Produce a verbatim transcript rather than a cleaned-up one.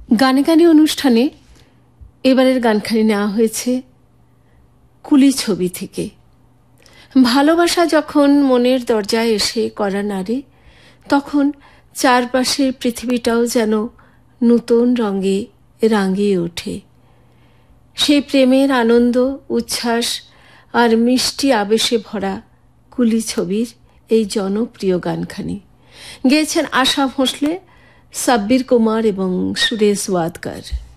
গানে গানে অনুষ্ঠানে এবারের গানখানি নেওয়া হয়েছে কুলি ছবি থেকে। ভালোবাসা যখন মনের দরজায় এসে করা নাড়ে, তখন চারপাশের পৃথিবীটাও যেন নূতন রঙে রাঙিয়ে ওঠে। সেই প্রেমের আনন্দ, উচ্ছ্বাস আর মিষ্টি আবেশে ভরা কুলি ছবির এই জনপ্রিয় গানখানি গেয়েছেন আশা ভোঁসলে, সাব্বির কুমার এবং সুরেশ ওয়াদকার।